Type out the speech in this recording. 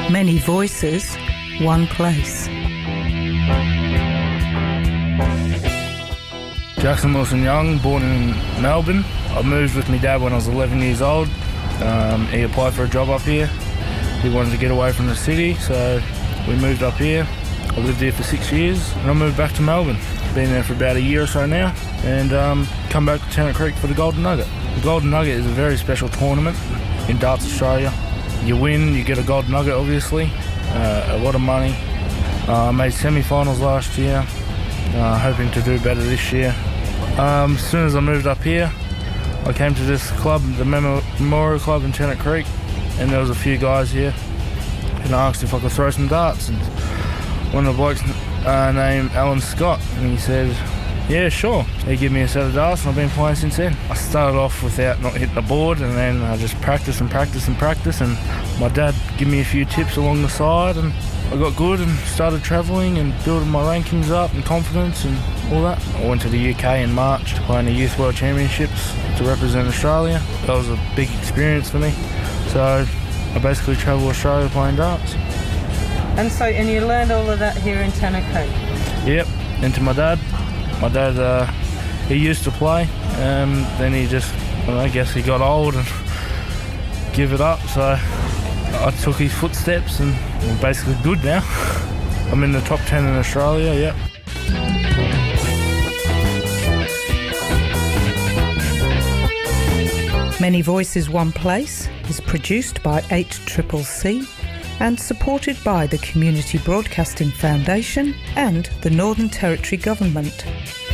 Many voices, one place. Jackson Wilson Young, born in Melbourne. I moved with my dad when I was 11 years old. He applied for a job up here. He wanted to get away from the city, so we moved up here. I lived here for 6 years and I moved back to Melbourne. Been there for about a year or so now and come back to Tennant Creek for the Golden Nugget. The Golden Nugget is a very special tournament in Darts Australia. You win, you get a Golden Nugget obviously, a lot of money. I made semi-finals last year, hoping to do better this year. As soon as I moved up here, I came to this club, the Memorial Club in Tennant Creek, and there was a few guys here and I asked if I could throw some darts, and one of the blokes named Alan Scott, and he said, yeah, sure. He gave me a set of darts and I've been playing since then. I started off without not hitting the board, and then I just practiced and my dad gave me a few tips along the side, and I got good and started travelling and building my rankings up and confidence and all that. I went to the UK in March to play in the Youth World Championships to represent Australia. That was a big experience for me. So I basically travelled Australia playing darts. And you learned all of that here in Tennant Creek? Yep, and to my dad. My dad, he used to play, then he just, I guess he got old and give it up, so I took his footsteps and I'm basically good now. I'm in the top 10 in Australia, yep. Many Voices, One Place is produced by 8CCC and supported by the Community Broadcasting Foundation and the Northern Territory Government.